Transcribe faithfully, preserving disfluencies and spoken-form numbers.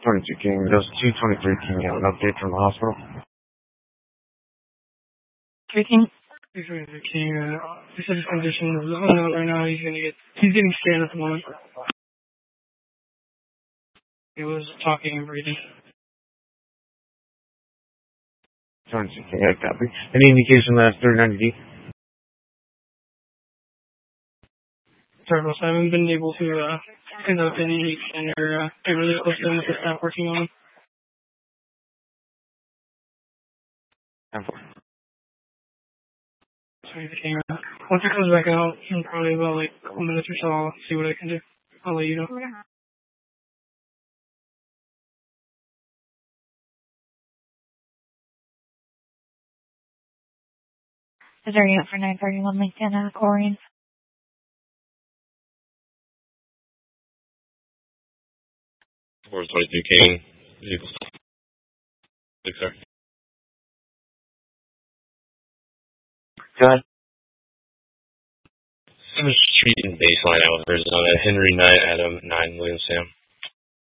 twenty-two King, those two twenty-three King got an update from the hospital. three King? three twenty-three King, uh, he said his condition was unknown right now. He's gonna get, he's getting scanned at the moment. He was talking and breathing. twenty-two King, I copy. Any indication last thirty ninety D? Sorry, boss, I haven't been able to, uh, conduct any scanner, uh, get really close to them with the staff working on them. ten four. twenty-three King, uh, once it comes back out, in probably about like a couple minutes or so, I'll see what I can do. I'll let you know. Is there any up for nine thirty-one LinkedIn uh, Corrine? four twenty-two King, vehicle. Six, sir. Go ahead. Simmons Street in Baseline, Arizona. Henry Knight, Adam, nine, William Sam.